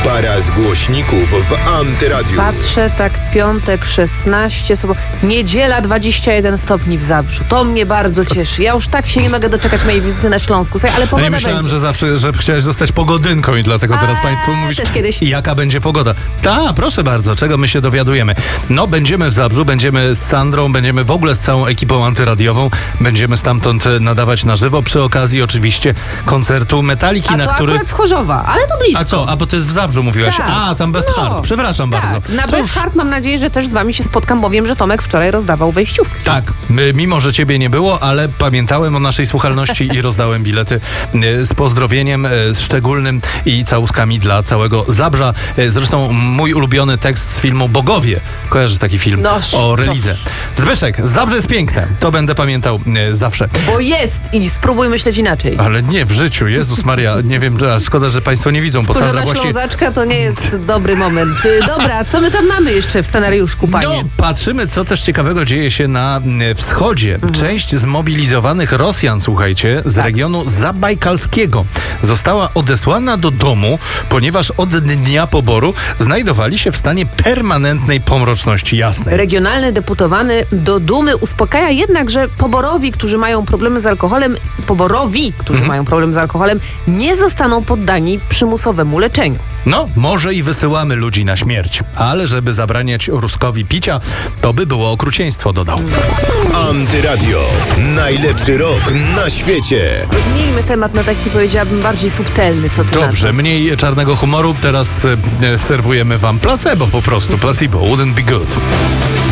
Para z głośników w Antyradiu. Patrzę, tak piątek 16, niedziela 21 stopni w Zabrzu. To mnie bardzo cieszy. Ja już tak się nie mogę doczekać mojej wizyty na Śląsku. Słuchaj, ale pogoda myślałem, będzie. że zawsze, że chciałeś zostać pogodynką i dlatego teraz Państwu mówisz, też kiedyś. jaka będzie pogoda. Proszę bardzo, czego my się dowiadujemy. No, będziemy w Zabrzu, będziemy z Sandrą, będziemy w ogóle z całą ekipą antyradiową, będziemy stamtąd nadawać na żywo, przy okazji oczywiście koncertu Metaliki, A to akurat z Chorzowa, ale to blisko. A co? Bo to jest w Zabrzu, mówiłaś. Tak. Tam Beth Hart. Przepraszam bardzo. Na Beth Hart mam nadzieję, że też z wami się spotkam, bo wiem, że Tomek wczoraj rozdawał wejściówki. Tak, mimo że ciebie nie było, ale pamiętałem o naszej słuchalności i rozdałem bilety z pozdrowieniem szczególnym i całuskami dla całego Zabrza. Zresztą mój ulubiony tekst z filmu Bogowie. Kojarzysz taki film o relidze. Zbyszek, Zabrze jest piękne. To będę pamiętał zawsze. Bo jest i spróbuj myśleć inaczej. Ale nie w życiu. Jezus Maria, nie wiem, szkoda, że Państwo nie widzą. Bo Sandra na Ślązaczka to nie jest dobry moment. Dobra, co my tam mamy jeszcze w scenariuszku, panie? No, patrzymy, co też ciekawego dzieje się na wschodzie. Część zmobilizowanych Rosjan, słuchajcie, z regionu zabajkalskiego została odesłana do domu, ponieważ od dnia poboru znajdowali się w stanie permanentnej pomroczności jasnej. Regionalny deputowany do Dumy uspokaja jednak, że poborowi, którzy mają problemy z alkoholem, mają problem z alkoholem, nie zostaną poddani przymusowemu leczeniu. No, może i wysyłamy ludzi na śmierć, ale żeby zabraniać Ruskowi picia, to by było okrucieństwo, dodał. Antyradio. Najlepszy rok na świecie. Zmieńmy temat na taki, powiedziałabym, bardziej subtelny. Co ty Dobrze, mniej czarnego humoru. Teraz serwujemy wam placebo po prostu. Placebo, wouldn't be good.